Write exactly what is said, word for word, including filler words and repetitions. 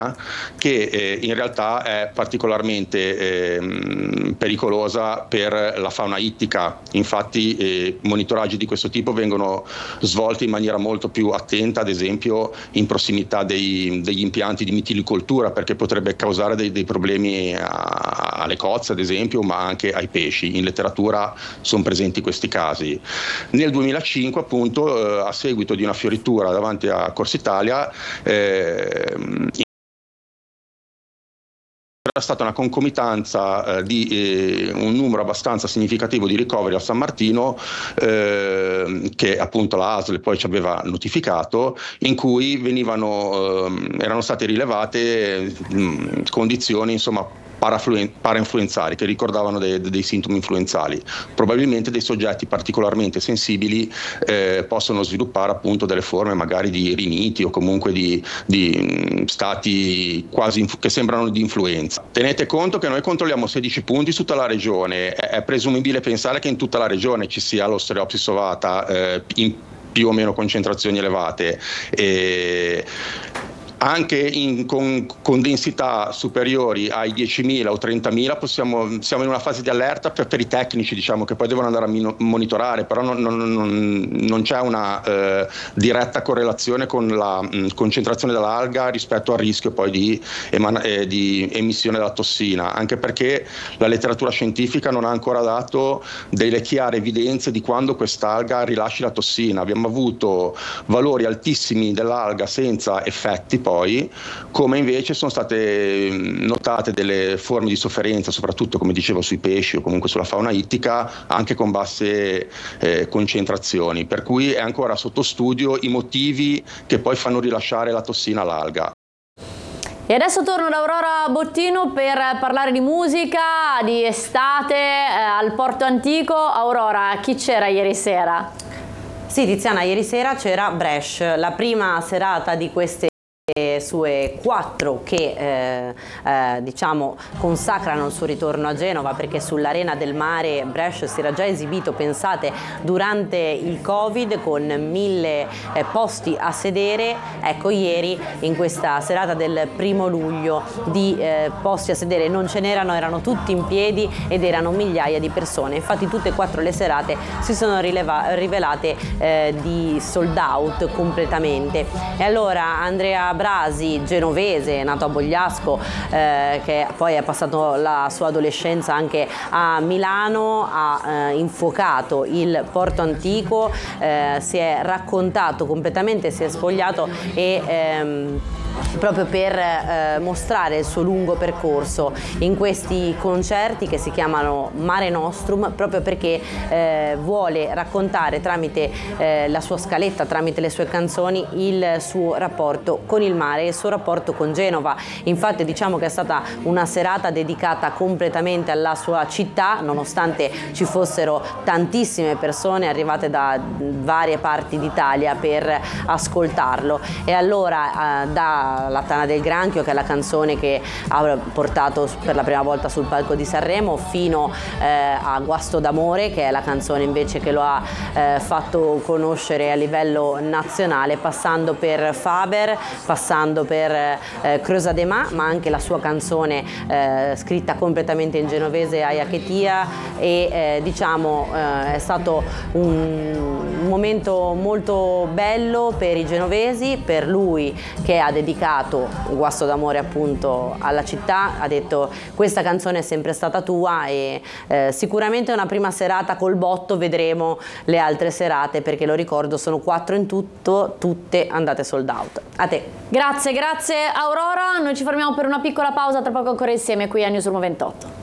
che eh, in realtà è particolarmente eh, pericolosa per la fauna ittica. Infatti eh, monitoraggi di questo tipo vengono svolti in maniera molto più attenta, ad esempio in prossimità dei, degli impianti di mitilicoltura, perché potrebbe causare dei, dei problemi a, alle cozze, ad esempio, ma anche ai pesci. In letteratura sono presenti questi casi. Nel duemilacinque, appunto, eh, a seguito di una fioritura davanti a Corsa Italia, eh, era stata una concomitanza eh, di eh, un numero abbastanza significativo di ricoveri a San Martino, eh, che appunto la A S L poi ci aveva notificato, in cui venivano, eh, erano state rilevate mh, condizioni, insomma, parainfluenzali, che ricordavano dei, dei sintomi influenzali. Probabilmente dei soggetti particolarmente sensibili eh, possono sviluppare appunto delle forme magari di riniti o comunque di, di stati quasi che sembrano di influenza. Tenete conto che noi controlliamo sedici punti su tutta la regione, è, è presumibile pensare che in tutta la regione ci sia l'Ostereopsis ovata eh, in più o meno concentrazioni elevate. E anche in, con, con densità superiori ai diecimila o trentamila possiamo, siamo in una fase di allerta per, per i tecnici, diciamo, che poi devono andare a mino, monitorare, però non, non, non, non c'è una eh, diretta correlazione con la mh, concentrazione dell'alga rispetto al rischio poi di, emana, eh, di emissione della tossina, anche perché la letteratura scientifica non ha ancora dato delle chiare evidenze di quando quest'alga rilasci la tossina. Abbiamo avuto valori altissimi dell'alga senza effetti poi, come invece sono state notate delle forme di sofferenza, soprattutto come dicevo sui pesci o comunque sulla fauna ittica, anche con basse eh, concentrazioni, per cui è ancora sotto studio i motivi che poi fanno rilasciare la tossina all'alga. E adesso torno da Aurora Bottino per parlare di musica, di estate eh, al Porto Antico. Aurora, chi c'era ieri sera? Sì, Tiziana, ieri sera c'era Bresh, la prima serata di queste sue quattro che eh, eh, diciamo consacrano il suo ritorno a Genova, perché sull'Arena del Mare Bresh si era già esibito, pensate, durante il Covid con mille eh, posti a sedere. Ecco, ieri in questa serata del primo luglio di eh, posti a sedere non ce n'erano, erano tutti in piedi ed erano migliaia di persone. Infatti tutte e quattro le serate si sono rileva- rivelate eh, di sold out completamente. E allora Andrea Brasi, genovese, nato a Bogliasco, eh, che poi è passato la sua adolescenza anche a Milano, ha eh, infuocato il Porto Antico, eh, si è raccontato completamente, si è spogliato e ehm, proprio per eh, mostrare il suo lungo percorso in questi concerti che si chiamano Mare Nostrum, proprio perché eh, vuole raccontare tramite eh, la sua scaletta, tramite le sue canzoni, il suo rapporto con il mare e il suo rapporto con Genova. Infatti diciamo che è stata una serata dedicata completamente alla sua città, nonostante ci fossero tantissime persone arrivate da varie parti d'Italia per ascoltarlo. E allora eh, da La Tana del Granchio, che è la canzone che ha portato per la prima volta sul palco di Sanremo, fino eh, a Guasto d'amore, che è la canzone invece che lo ha eh, fatto conoscere a livello nazionale, passando per Faber, passando per eh, Creusa de Ma, ma anche la sua canzone eh, scritta completamente in genovese, Ayachetia, e eh, diciamo eh, è stato un, un momento molto bello per i genovesi, per lui che ha dedicato Guasto d'amore appunto alla città. Ha detto: questa canzone è sempre stata tua, e eh, sicuramente una prima serata col botto, vedremo le altre serate, perché lo ricordo sono quattro in tutto, tutte andate sold out. A te. Grazie, grazie Aurora, noi ci fermiamo per una piccola pausa, tra poco ancora insieme qui a Newsroom ventotto.